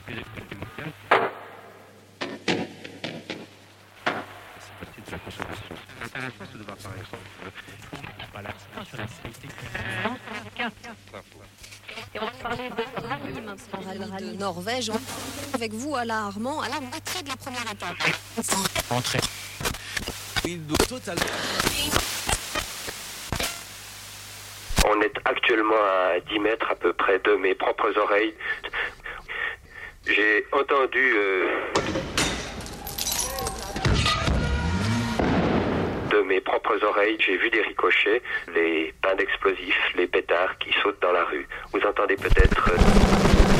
Et on va parler de Norvège. Avec vous, Alain Armand, à la moitié de la première étape. Entrée. On est actuellement à 10 mètres à peu près de mes propres oreilles. J'ai entendu de mes propres oreilles, j'ai vu des ricochets, les pains d'explosifs, les pétards qui sautent dans la rue. Vous entendez peut-être